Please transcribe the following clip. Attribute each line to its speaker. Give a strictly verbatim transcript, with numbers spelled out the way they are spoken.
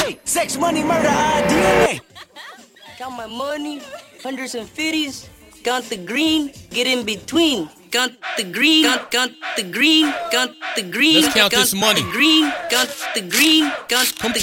Speaker 1: Hey, sex, money, murder, uh, D N A. Count my money, hundreds and fifties. Count the green, get in between. Count the green, count, count the green, count the green.
Speaker 2: Let's count
Speaker 1: count
Speaker 2: this money.
Speaker 1: The green, count the green, count
Speaker 2: Come
Speaker 1: the